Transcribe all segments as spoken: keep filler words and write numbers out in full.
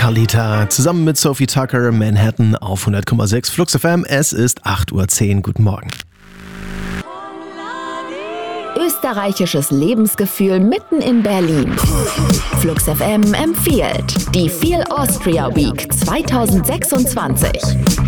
Talita zusammen mit Sophie Tucker, Manhattan auf hundert Komma sechs Flux F M. Es ist acht Uhr zehn. Guten Morgen. Österreichisches Lebensgefühl mitten in Berlin. Flux F M empfiehlt die Feel Austria Week zwanzig sechsundzwanzig.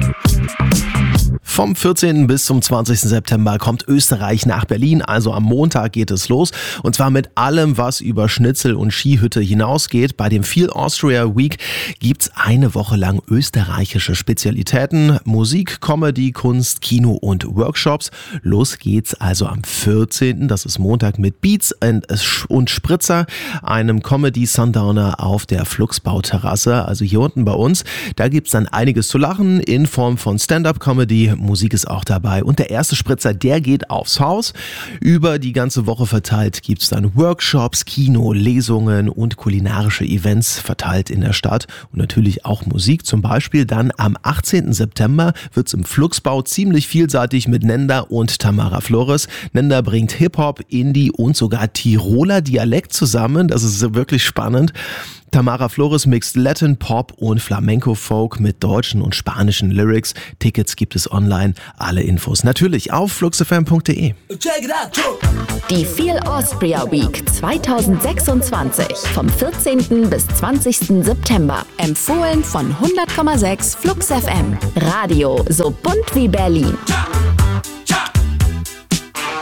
Vom vierzehnten bis zum zwanzigsten September kommt Österreich nach Berlin, also am Montag geht es los. Und zwar mit allem, was über Schnitzel und Skihütte hinausgeht. Bei dem Feel Austria Week gibt's eine Woche lang österreichische Spezialitäten, Musik, Comedy, Kunst, Kino und Workshops. Los geht's also am vierzehnten, das ist Montag, mit Beats und Spritzer, einem Comedy-Sundowner auf der Fluxbau-Terrasse, also hier unten bei uns. Da gibt's dann einiges zu lachen in Form von Stand-Up-Comedy, Musik ist auch dabei und der erste Spritzer, der geht aufs Haus. Über die ganze Woche verteilt gibt's dann Workshops, Kino, Lesungen und kulinarische Events verteilt in der Stadt und natürlich auch Musik. Zum Beispiel dann am achtzehnten September wird's im Fluxbau ziemlich vielseitig mit Nenda und Tamara Flores. Nenda bringt Hip-Hop, Indie und sogar Tiroler Dialekt zusammen. Das ist wirklich spannend. Tamara Flores mixt Latin, Pop und Flamenco-Folk mit deutschen und spanischen Lyrics. Tickets gibt es online. Alle Infos natürlich auf fluxfm punkt de. Die Feel Austria Week zwanzig sechsundzwanzig vom vierzehnten bis zwanzigsten September. Empfohlen von hundert Komma sechs Flux F M. Radio so bunt wie Berlin.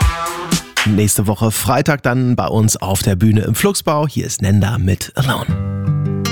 Nächste Woche Freitag dann bei uns auf der Bühne im Fluxbau. Hier ist Nenda mit Alone.